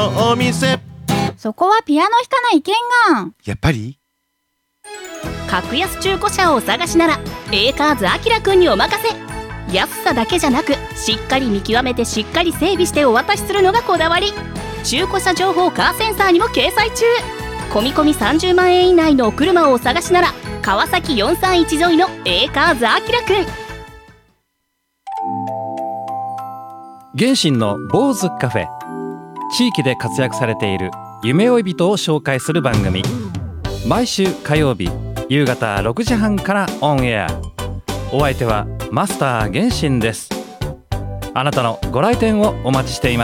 のお店。 そこはピアノ弾かないけんがん。 やっぱり格安中古車をお探しならエーカーズアキラくんにお任せ。安さだけじゃなくしっかり見極めてしっかり整備してお渡しするのがこだわり。中古車情報カーセンサーにも掲載中。込み込み30万円以内のお車をお探しなら川崎431沿いのエーカーズアキラくん。 原神の坊主カフェ、地域で活躍されている夢追い人を紹介する番組。毎週火曜日夕方6時半からオンエア。お相手はマスター原神です。あなたのご来店をお待ちしています。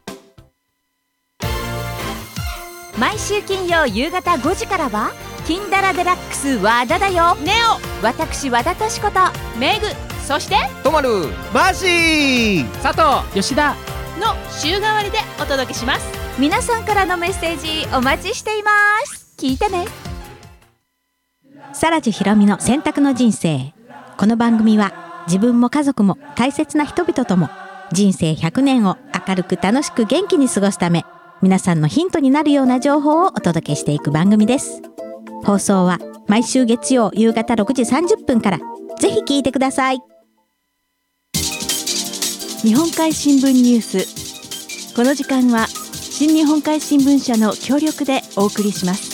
毎週金曜夕方5時からは金ダラデラックス和田だよ。ネオ、私和田敏子とメグ、そしてとまる、 マジー佐藤、吉田の週替わりでお届けします。 皆さんからのメッセージお待ちしています。聞いてね。 サラジヒロミの選択の人生。この番組は自分も家族も大切な人々とも人生100年を明るく楽しく元気に過ごすため、皆さんのヒントになるような情報をお届けしていく番組です。放送は毎週月曜夕方6時30分から。ぜひ聞いてください。 日本海新聞ニュース。この時間は新日本海新聞社の協力でお送りします。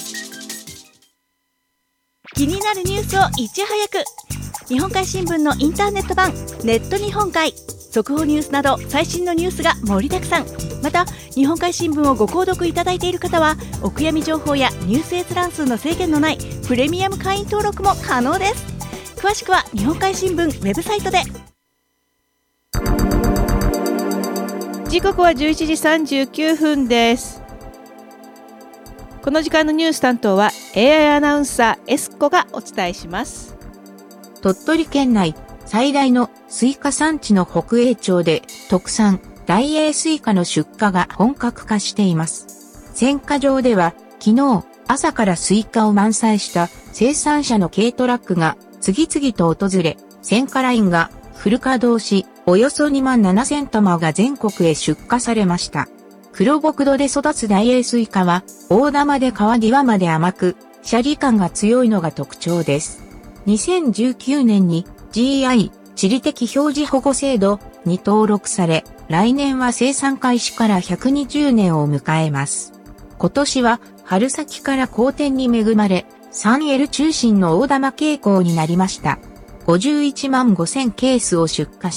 気になるニュースをいち早く、日本海新聞のインターネット版ネット日本海、速報ニュースなど最新のニュースが盛りだくさん。また日本海新聞をご購読いただいている方はお悔やみ情報やニュース閲覧数の制限のないプレミアム会員登録も可能です。詳しくは日本海新聞ウェブサイトで。時刻は11時39分です。この時間のニュース担当は AI アナウンサーエスコがお伝えします。 鳥取県内最大のスイカ産地の北栄町で特産大栄スイカの出荷が本格化しています。選果場では昨日朝からスイカを満載した生産者の軽トラックが次々と訪れ、選果ラインがフル稼働し、およそ2万7000玉が全国へ出荷されました。黒木土で育つ大栄スイカは大玉で皮際まで甘く、シャリ感が強いのが特徴です。2019年に GI 地理的表示保護制度に登録され、来年は生産開始から120年を迎えます。今年は春先から好天に恵まれ、3L 中心の大玉傾向になりました。51万5000ケースを出荷し